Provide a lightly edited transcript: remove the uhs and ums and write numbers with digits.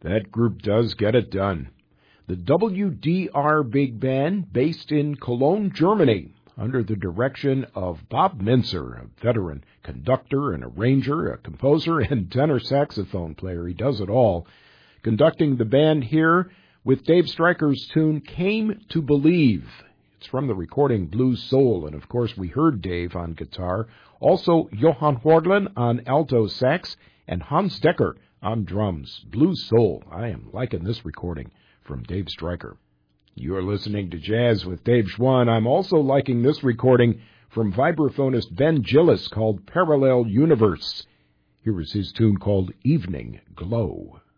That group does get it done. The WDR Big Band, based in Cologne, Germany, under the direction of Bob Minzer, a veteran conductor and arranger, a composer, and tenor saxophone player. He does it all. Conducting the band here with Dave Stryker's tune, Came to Believe. It's from the recording Blue Soul, and of course we heard Dave on guitar. Also Johan Hordlin on alto sax, and Hans Decker on drums. Blue Soul. I am liking this recording from Dave Stryker. You're listening to Jazz with Dave Schwann. I'm also liking this recording from vibraphonist Ben Gillis called Parallel Universe. Here is his tune called Evening Glow.